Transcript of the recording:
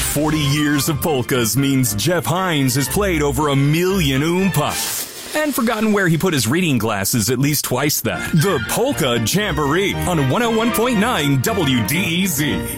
40 years of polkas means Jeff Hines has played over 1 million oompa. And forgotten where he put his reading glasses at least twice that. The Polka Jamboree on 101.9 WDEZ.